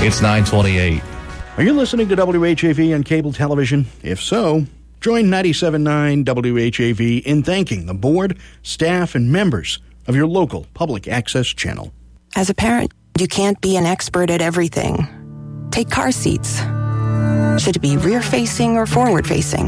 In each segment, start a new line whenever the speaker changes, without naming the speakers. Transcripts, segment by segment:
It's 9:28.
Are you listening to WHAV on cable television? If so, join 97.9 WHAV in thanking the board, staff, and members of your local public access channel.
As a parent, you can't be an expert at everything. Take car seats. Should it be rear-facing or forward-facing?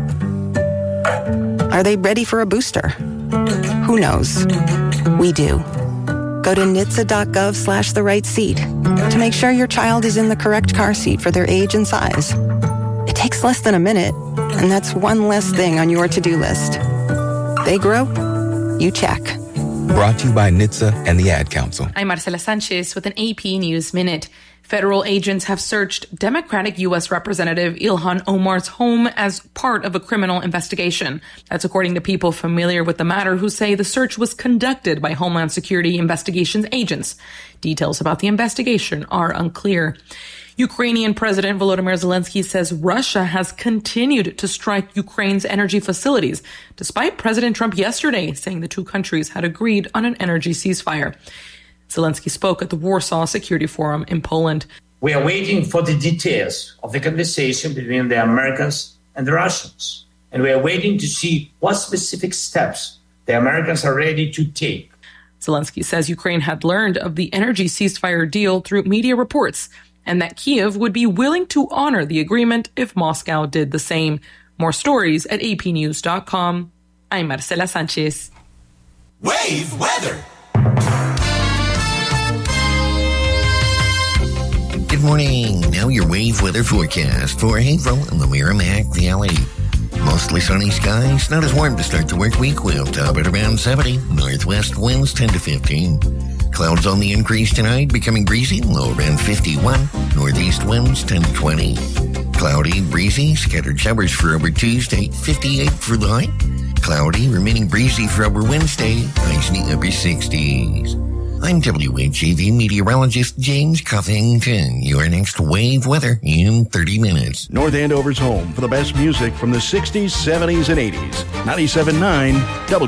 Are they ready for a booster? Who knows? We do. Go to NHTSA.gov/the-right-seat to make sure your child is in the correct car seat for their age and size. It takes less than a minute, and that's one less thing on your to-do list. They grow, you check.
Brought to you by NHTSA and the Ad Council.
I'm Marcela Sanchez with an AP News Minute. Federal agents have searched Democratic U.S. Representative Ilhan Omar's home as part of a criminal investigation. That's according to people familiar with the matter who say the search was conducted by Homeland Security investigations agents. Details about the investigation are unclear. Ukrainian President Volodymyr Zelensky says Russia has continued to strike Ukraine's energy facilities, despite President Trump yesterday saying the two countries had agreed on an energy ceasefire. Zelensky spoke at the Warsaw Security Forum in Poland.
We are waiting for the details of the conversation between the Americans and the Russians. And we are waiting to see what specific steps the Americans are ready to take.
Zelensky says Ukraine had learned of the energy ceasefire deal through media reports, and that Kyiv would be willing to honor the agreement if Moscow did the same. More stories at apnews.com. I'm Marcela Sanchez.
Wave weather.
Good morning. Now your wave weather forecast for Haverhill and the Merrimack Valley. Mostly sunny skies, not as warm to start the work week. We'll top at around 70. Northwest winds 10 to 15. Clouds on the increase tonight, becoming breezy, low around 51. Northeast winds 10 to 20. Cloudy, breezy, scattered showers for over Tuesday, 58 for the high. Cloudy, remaining breezy for over Wednesday, highs in the upper 60s. I'm WHAV meteorologist James Covington. Your next wave weather in 30 minutes.
North Andover's home for the best music from the 60s, 70s, and 80s. 97.9 W.